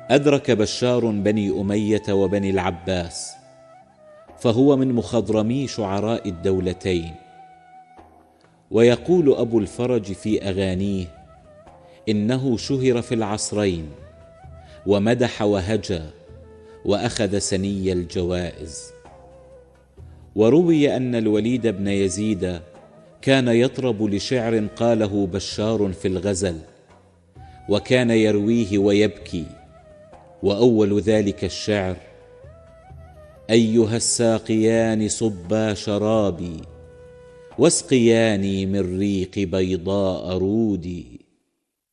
أدرك بشار بني أمية وبني العباس، فهو من مخضرمي شعراء الدولتين. ويقول أبو الفرج في أغانيه: إنه شهر في العصرين، ومدح وهجى، وأخذ سني الجوائز. وروي أن الوليد بن يزيد كان يطرب لشعر قاله بشار في الغزل، وكان يرويه ويبكي، وأول ذلك الشعر: أيها الساقيان صبا شرابي، واسقياني من ريق بيضاء رودي.